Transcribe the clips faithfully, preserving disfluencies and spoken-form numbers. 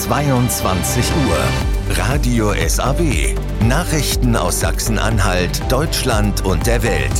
zweiundzwanzig Uhr. Radio S A W. Nachrichten aus Sachsen-Anhalt, Deutschland und der Welt.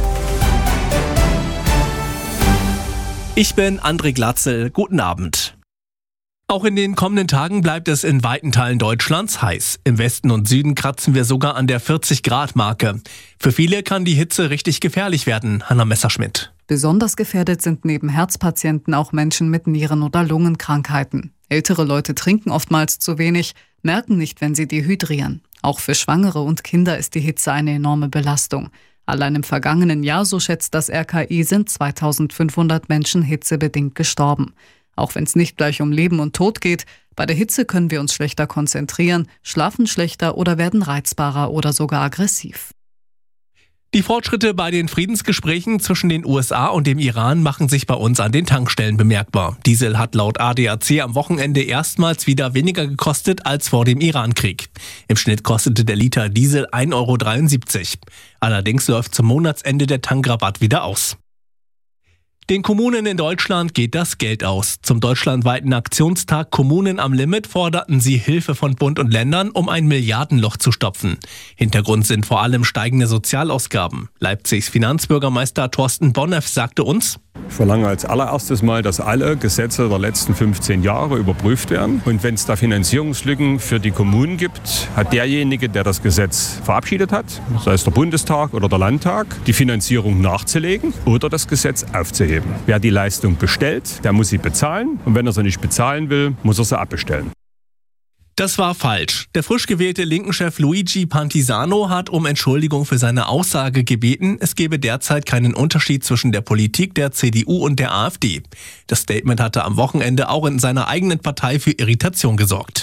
Ich bin André Glatzel. Guten Abend. Auch in den kommenden Tagen bleibt es in weiten Teilen Deutschlands heiß. Im Westen und Süden kratzen wir sogar an der vierzig Grad Marke. Für viele kann die Hitze richtig gefährlich werden. Hanna Messerschmidt. Besonders gefährdet sind neben Herzpatienten auch Menschen mit Nieren- oder Lungenkrankheiten. Ältere Leute trinken oftmals zu wenig, merken nicht, wenn sie dehydrieren. Auch für Schwangere und Kinder ist die Hitze eine enorme Belastung. Allein im vergangenen Jahr, so schätzt das R K I, sind zweitausendfünfhundert Menschen hitzebedingt gestorben. Auch wenn es nicht gleich um Leben und Tod geht, bei der Hitze können wir uns schlechter konzentrieren, schlafen schlechter oder werden reizbarer oder sogar aggressiv. Die Fortschritte bei den Friedensgesprächen zwischen den U S A und dem Iran machen sich bei uns an den Tankstellen bemerkbar. Diesel hat laut A D A C am Wochenende erstmals wieder weniger gekostet als vor dem Irankrieg. Im Schnitt kostete der Liter Diesel ein Euro dreiundsiebzig. Allerdings läuft zum Monatsende der Tankrabatt wieder aus. Den Kommunen in Deutschland geht das Geld aus. Zum deutschlandweiten Aktionstag Kommunen am Limit forderten sie Hilfe von Bund und Ländern, um ein Milliardenloch zu stopfen. Hintergrund sind vor allem steigende Sozialausgaben. Leipzigs Finanzbürgermeister Thorsten Bonneff sagte uns: Ich verlange als allererstes mal, dass alle Gesetze der letzten fünfzehn Jahre überprüft werden. Und wenn es da Finanzierungslücken für die Kommunen gibt, hat derjenige, der das Gesetz verabschiedet hat, sei es der Bundestag oder der Landtag, die Finanzierung nachzulegen oder das Gesetz aufzuheben. Wer die Leistung bestellt, der muss sie bezahlen. Und wenn er sie nicht bezahlen will, muss er sie abbestellen. Das war falsch. Der frisch gewählte Linken-Chef Luigi Pantisano hat um Entschuldigung für seine Aussage gebeten, es gebe derzeit keinen Unterschied zwischen der Politik der C D U und der AfD. Das Statement hatte am Wochenende auch in seiner eigenen Partei für Irritation gesorgt.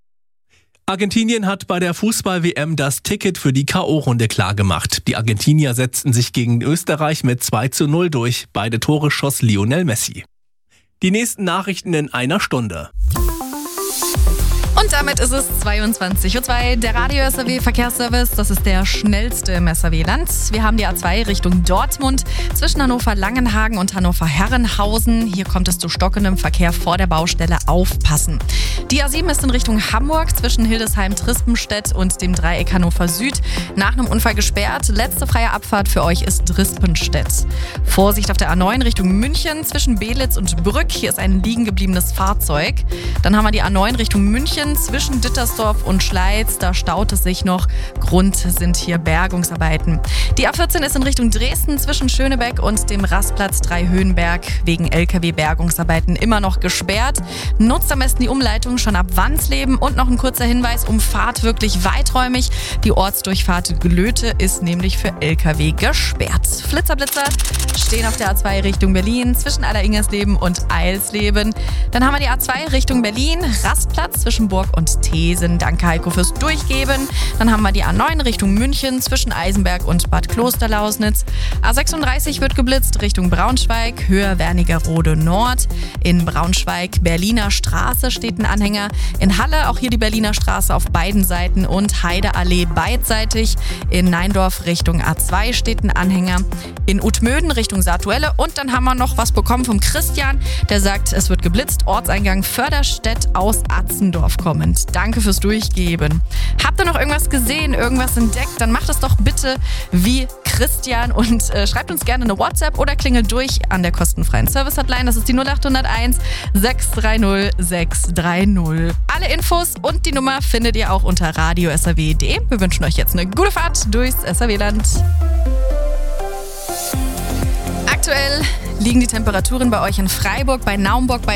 Argentinien hat bei der Fußball-W M das Ticket für die K O-Runde klargemacht. Die Argentinier setzten sich gegen Österreich mit zwei zu null durch. Beide Tore schoss Lionel Messi. Die nächsten Nachrichten in einer Stunde. Und damit ist es zweiundzwanzig Uhr zwei, der Radio S A W Verkehrsservice. Das ist der schnellste im S A W-Land. Wir haben die A zwei Richtung Dortmund zwischen Hannover-Langenhagen und Hannover-Herrenhausen. Hier kommt es zu stockendem Verkehr vor der Baustelle. Aufpassen. Die A sieben ist in Richtung Hamburg zwischen Hildesheim-Trispenstedt und dem Dreieck Hannover Süd nach einem Unfall gesperrt. Letzte freie Abfahrt für euch ist Trispenstedt. Vorsicht auf der A neun Richtung München zwischen Belitz und Brück. Hier ist ein liegen gebliebenes Fahrzeug. Dann haben wir die A neun Richtung München zwischen Dittersdorf und Schleiz, da staut es sich noch. Grund sind hier Bergungsarbeiten. Die A vierzehn ist in Richtung Dresden zwischen Schönebeck und dem Rastplatz Dreihöhenberg wegen L K W-Bergungsarbeiten immer noch gesperrt. Nutzt am besten die Umleitung schon ab Wandsleben und noch ein kurzer Hinweis, umfahrt wirklich weiträumig. Die Ortsdurchfahrt Glöte ist nämlich für L K W gesperrt. Flitzerblitzer stehen auf der A zwei Richtung Berlin zwischen Alleringsersleben und Eilsleben. Dann haben wir die A zwei Richtung Berlin, Rastplatz zwischen Burg und Thesen. Danke Heiko fürs Durchgeben. Dann haben wir die A neun Richtung München zwischen Eisenberg und Bad Klosterlausnitz. A sechsunddreißig wird geblitzt Richtung Braunschweig, Höhe Wernigerode Nord. In Braunschweig Berliner Straße steht ein Anhänger. In Halle auch hier die Berliner Straße auf beiden Seiten und Heideallee beidseitig. In Neindorf Richtung A zwei steht ein Anhänger. In Utmöden Richtung Saartuelle. Und dann haben wir noch was bekommen vom Christian. Der sagt, es wird geblitzt. Ortseingang Förderstedt aus Atzendorf kommend. Danke fürs Durchgeben. Habt ihr noch irgendwas gesehen, irgendwas entdeckt? Dann macht es doch bitte wie Christian und äh, schreibt uns gerne eine WhatsApp oder klingelt durch an der kostenfreien Service-Hotline. Das ist die null acht null eins, sechs drei null, sechs drei null. Alle Infos und die Nummer findet ihr auch unter radio s a w punkt d e. Wir wünschen euch jetzt eine gute Fahrt durchs S A W-Land. Aktuell liegen die Temperaturen bei euch in Freiburg, bei Naumburg bei